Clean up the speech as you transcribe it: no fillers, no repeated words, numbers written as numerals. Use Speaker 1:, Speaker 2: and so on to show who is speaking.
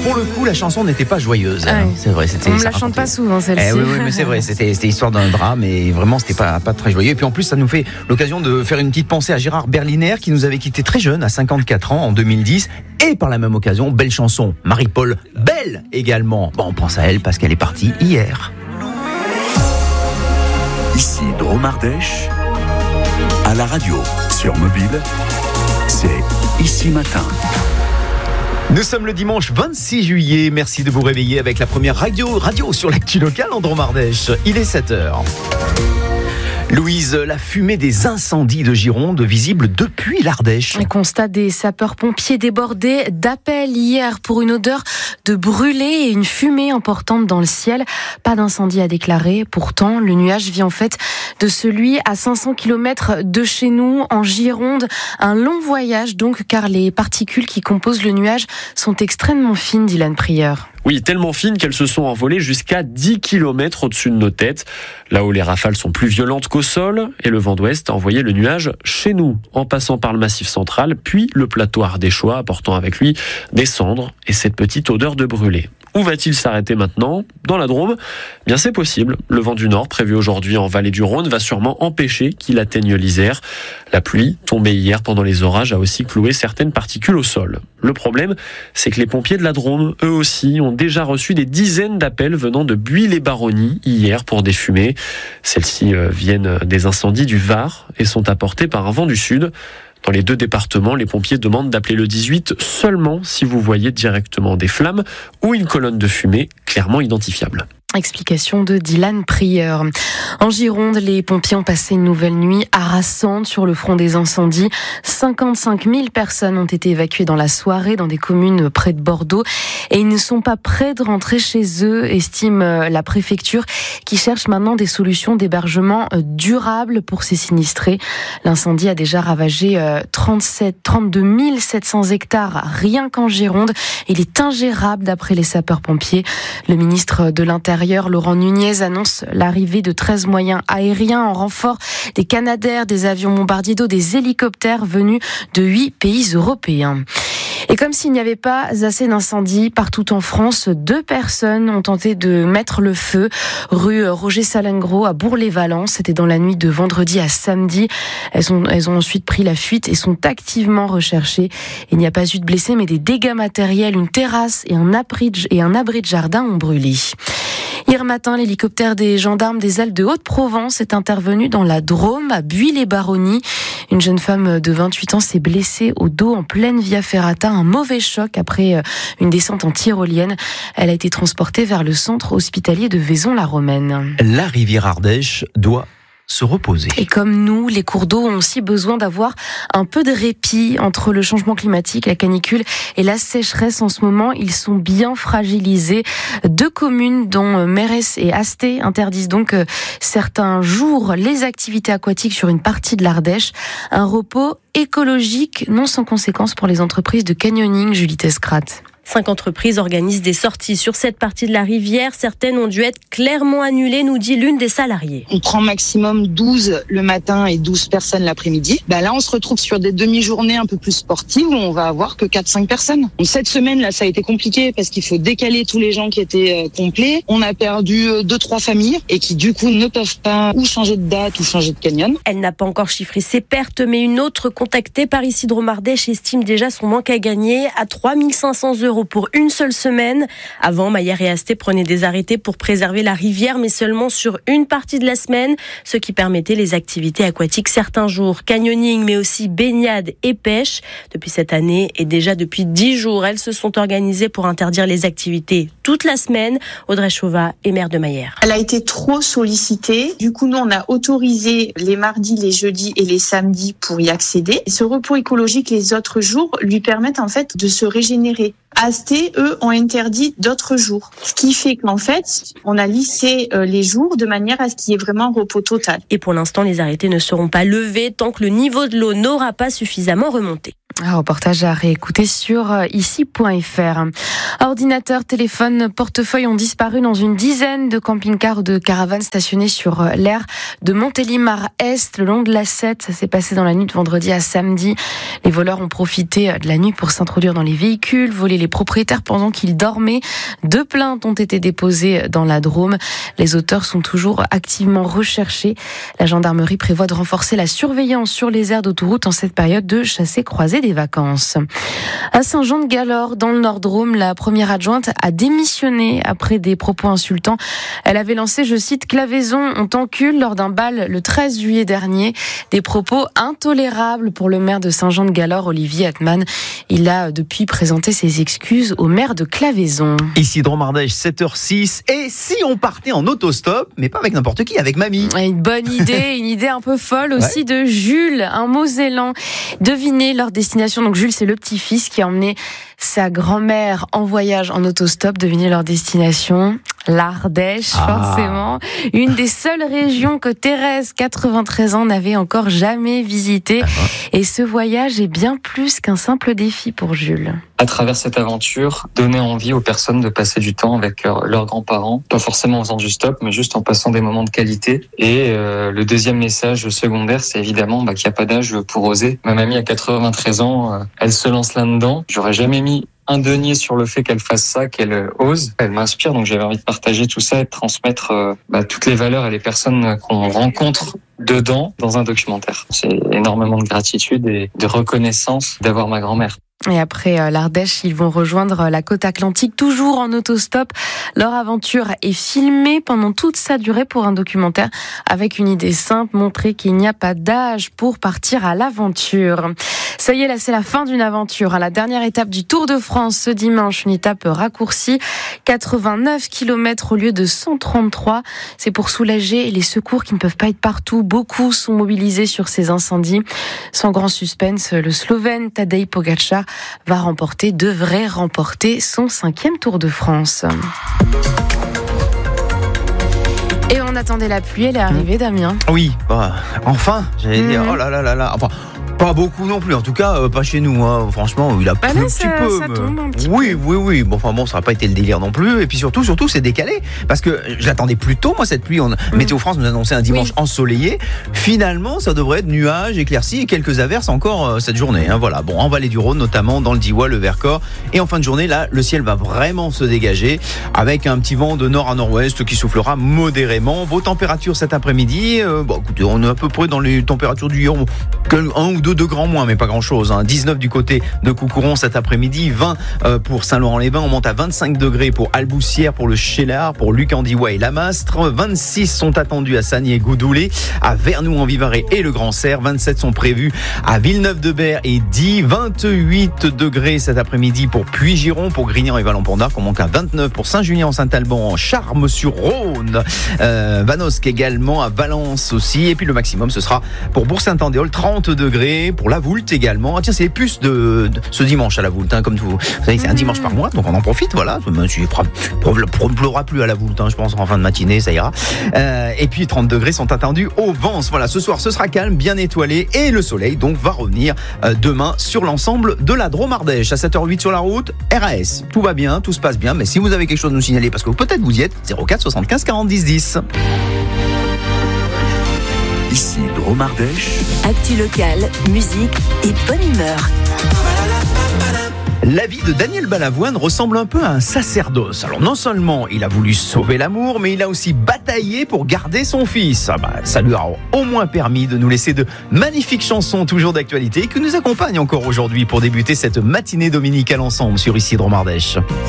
Speaker 1: pour le coup, la chanson n'était pas joyeuse.
Speaker 2: Ah oui.
Speaker 1: C'est vrai,
Speaker 2: on ne la chante pas souvent, celle-ci.
Speaker 1: Oui, mais c'est vrai, c'était l'histoire d'un drame et vraiment, c'était pas très joyeux. Et puis en plus, ça nous fait l'occasion de faire une petite pensée à Gérard Berliner qui nous avait quitté très jeune, à 54 ans, en 2010. Et par la même occasion, belle chanson, Marie-Paul Belle également. Bon, on pense à elle parce qu'elle est partie hier.
Speaker 3: Ici Drôme Ardèche, à la radio, sur mobile, c'est Ici Matin.
Speaker 1: Nous sommes le dimanche 26 juillet. Merci de vous réveiller avec la première radio sur l'actu locale en Drôme Ardèche. Il est 7h. Louise, la fumée des incendies de Gironde visible depuis l'Ardèche.
Speaker 2: Un constat des sapeurs-pompiers débordés d'appels hier pour une odeur de brûlé et une fumée importante dans le ciel. Pas d'incendie à déclarer. Pourtant, le nuage vient en fait de celui à 500 km de chez nous, en Gironde. Un long voyage donc, car les particules qui composent le nuage sont extrêmement fines, Dylan Prieur.
Speaker 4: Oui, tellement fines qu'elles se sont envolées jusqu'à 10 km au-dessus de nos têtes. Là où les rafales sont plus violentes qu'au sol, et le vent d'ouest a envoyé le nuage chez nous, en passant par le massif central, puis le plateau ardéchois, apportant avec lui des cendres et cette petite odeur de brûlé. Où va-t-il s'arrêter maintenant ? Dans la Drôme ? Bien, c'est possible. Le vent du nord, prévu aujourd'hui en vallée du Rhône, va sûrement empêcher qu'il atteigne l'Isère. La pluie, tombée hier pendant les orages, a aussi cloué certaines particules au sol. Le problème, c'est que les pompiers de la Drôme, eux aussi, ont déjà reçu des dizaines d'appels venant de Buis-les-Baronnies hier pour des fumées. Celles-ci viennent des incendies du Var et sont apportées par un vent du sud. Dans les deux départements, les pompiers demandent d'appeler le 18 seulement si vous voyez directement des flammes ou une colonne de fumée clairement identifiable.
Speaker 2: Explication de Dylan Prieur. En Gironde, les pompiers ont passé une nouvelle nuit harassante sur le front des incendies. 55 000 personnes ont été évacuées dans la soirée dans des communes près de Bordeaux et ils ne sont pas prêts de rentrer chez eux, estime la préfecture qui cherche maintenant des solutions d'hébergement durables pour ces sinistrés. L'incendie a déjà ravagé 32 700 hectares rien qu'en Gironde. Il est ingérable d'après les sapeurs-pompiers. Le ministre de l'Intérieur, Laurent Nunez, annonce l'arrivée de 13 moyens aériens en renfort, des Canadair, des avions bombardiers d'eau, des hélicoptères venus de 8 pays européens. Et comme s'il n'y avait pas assez d'incendies partout en France, 2 personnes ont tenté de mettre le feu rue Roger Salengro à Bourg-les-Valence. C'était dans la nuit de vendredi à samedi. Elles ont ensuite pris la fuite et sont activement recherchées. Il n'y a pas eu de blessés, mais des dégâts matériels. Une terrasse et un abri de jardin ont brûlé. Hier matin, l'hélicoptère des gendarmes des Alpes de Haute-Provence est intervenu dans la Drôme, à Buis-les-Baronnies. Une jeune femme de 28 ans s'est blessée au dos en pleine Via Ferrata. Un mauvais choc après une descente en tyrolienne. Elle a été transportée vers le centre hospitalier de Vaison-la-Romaine.
Speaker 1: La rivière Ardèche doit se reposer.
Speaker 2: Et comme nous, les cours d'eau ont aussi besoin d'avoir un peu de répit entre le changement climatique, la canicule et la sécheresse. En ce moment, ils sont bien fragilisés. 2 communes, dont Mérès et Asté, interdisent donc certains jours les activités aquatiques sur une partie de l'Ardèche. Un repos écologique non sans conséquences pour les entreprises de canyoning, Julie Tescrat.
Speaker 5: 5 entreprises organisent des sorties sur cette partie de la rivière. Certaines ont dû être clairement annulées, nous dit l'une des salariées.
Speaker 6: On prend maximum 12 le matin et 12 personnes l'après-midi. Là, on se retrouve sur des demi-journées un peu plus sportives où on va avoir que 4-5 personnes. Cette semaine, là, ça a été compliqué parce qu'il faut décaler tous les gens qui étaient complets. On a perdu 2-3 familles et qui, du coup, ne peuvent pas ou changer de date ou changer de canyon.
Speaker 5: Elle n'a pas encore chiffré ses pertes, mais une autre contactée par ici Drôme Ardèche estime déjà son manque à gagner à 3 500 € pour une seule semaine. Avant, Maillère et Asté prenaient des arrêtés pour préserver la rivière, mais seulement sur une partie de la semaine, ce qui permettait les activités aquatiques certains jours. Canyoning, mais aussi baignade et pêche. Depuis cette année et déjà depuis 10 jours, elles se sont organisées pour interdire les activités toute la semaine. Audrey Chauvat est maire de Maillère.
Speaker 7: Elle a été trop sollicitée. Du coup, nous, on a autorisé les mardis, les jeudis et les samedis pour y accéder. Et ce repos écologique les autres jours lui permettent en fait de se régénérer. Asté, eux, ont interdit d'autres jours. Ce qui fait qu'en fait, on a lissé les jours de manière à ce qu'il y ait vraiment un repos total.
Speaker 5: Et pour l'instant, les arrêtés ne seront pas levés tant que le niveau de l'eau n'aura pas suffisamment remonté.
Speaker 2: Un reportage à réécouter sur ici.fr. Ordinateurs, téléphones, portefeuilles ont disparu dans une dizaine de camping-cars ou de caravanes stationnés sur l'aire de Montélimar-Est, le long de l'A7. Ça s'est passé dans la nuit de vendredi à samedi. Les voleurs ont profité de la nuit pour s'introduire dans les véhicules, voler les propriétaires pendant qu'ils dormaient. 2 plaintes ont été déposées dans la Drôme. Les auteurs sont toujours activement recherchés. La gendarmerie prévoit de renforcer la surveillance sur les aires d'autoroute en cette période de chassé-croisé des vacances. À Saint-Jean-de-Galore, dans le Nord-Drôme, la première adjointe a démissionné après des propos insultants. Elle avait lancé, je cite, « Claveyson, on t'encule » lors d'un bal le 13 juillet dernier. Des propos intolérables pour le maire de Saint-Jean-de-Galore, Olivier Atman. Il a depuis présenté ses excuses au maire de Claveyson.
Speaker 1: Ici Drôme-Ardèche, 7h06. Et si on partait en autostop, mais pas avec n'importe qui, avec mamie?
Speaker 2: Une bonne idée, une idée un peu folle aussi de Jules, un Mosellan. Devinez leur destination. Donc Jules, c'est le petit-fils qui a emmené sa grand-mère en voyage en autostop. Devinez leur destination. L'Ardèche, forcément. Une des seules régions que Thérèse, 93 ans, n'avait encore jamais visitée. Et ce voyage est bien plus qu'un simple défi pour Jules.
Speaker 8: À travers cette aventure, donner envie aux personnes de passer du temps avec leurs grands-parents, pas forcément en faisant du stop, mais juste en passant des moments de qualité. Et le deuxième message secondaire, c'est évidemment qu'il n'y a pas d'âge pour oser. Ma mamie a 93 ans, elle se lance là-dedans. J'aurais jamais mis un denier sur le fait qu'elle fasse ça, qu'elle ose. Elle m'inspire, donc j'avais envie de partager tout ça et de transmettre toutes les valeurs et les personnes qu'on rencontre dedans dans un documentaire. C'est énormément de gratitude et de reconnaissance d'avoir ma grand-mère.
Speaker 2: Et après l'Ardèche, ils vont rejoindre la côte atlantique, toujours en autostop. Leur aventure est filmée pendant toute sa durée pour un documentaire avec une idée simple, montrer qu'il n'y a pas d'âge pour partir à l'aventure. Ça y est, là, c'est la fin d'une aventure. À la dernière étape du Tour de France ce dimanche, une étape raccourcie, 89 km au lieu de 133. C'est pour soulager les secours qui ne peuvent pas être partout. Beaucoup sont mobilisés sur ces incendies. Sans grand suspense, le Slovène Tadej Pogačar devrait remporter son 5e Tour de France. Et on attendait la pluie, elle est arrivée, Damien.
Speaker 1: Oui, enfin, j'allais dire, oh là là là là, enfin... Pas beaucoup non plus, en tout cas pas chez nous. Hein. Franchement, il a plu un petit peu.
Speaker 2: Ça tombe un petit peu.
Speaker 1: Oui. Bon, ça n'a pas été le délire non plus. Et puis surtout, c'est décalé. Parce que je l'attendais plus tôt, moi, cette pluie. Météo France nous annonçait un dimanche ensoleillé. Finalement, ça devrait être nuages, éclaircies et quelques averses encore cette journée. Hein. Voilà. Bon, en Vallée du Rhône, notamment dans le Diois, le Vercors. Et en fin de journée, là, le ciel va vraiment se dégager avec un petit vent de nord à nord-ouest qui soufflera modérément. Vos températures cet après-midi, écoutez, on est à peu près dans les températures du hier. 1 ou 2 degrés en moins, mais pas grand-chose. 19 du côté de Coucouron cet après-midi, 20 pour Saint-Laurent-les-Bains. On monte à 25 degrés pour Alboussière, pour le Chélard, pour Luc-en-Diois et Lamastre. 26 sont attendus à Sagny-et-Goudoulé, à Vernoux-en-Vivarais et le Grand-Serre. 27 sont prévus à Villeneuve-de-Berre et Die. 28 degrés cet après-midi pour Puy-Giron, pour Grignan et Vallon-Pont-d'Arc. On monte à 29 pour Saint-Julien-en-Saint-Alban, Charmes-sur-Rhône, Vanosque également, à Valence aussi. Et puis le maximum, ce sera pour Bourg-Saint-Andéol, 30 degrés. Pour la Voulte également. Tiens, c'est les puces de ce dimanche à la Voulte, comme tout. Vous savez, c'est un dimanche par mois, donc on en profite, voilà. Il ne pleuvra plus à la Voulte, je pense, en fin de matinée, ça ira. Et puis 30 degrés sont attendus au Vence. Voilà, ce soir, ce sera calme, bien étoilé, et le soleil, donc, va revenir demain sur l'ensemble de la Drôme-Ardèche. À 7h08 sur la route, RAS. Tout va bien, tout se passe bien, mais si vous avez quelque chose à nous signaler, parce que peut-être vous y êtes, 04 75 40 10 10.
Speaker 3: Ici Drôme-Ardèche.
Speaker 9: Actu locale, musique et bonne humeur.
Speaker 1: La vie de Daniel Balavoine ressemble un peu à un sacerdoce. Alors non seulement il a voulu sauver l'amour, mais il a aussi bataillé pour garder son fils. Ça lui a au moins permis de nous laisser de magnifiques chansons toujours d'actualité qui nous accompagnent encore aujourd'hui pour débuter cette matinée dominicale ensemble sur Ici Drôme-Ardèche.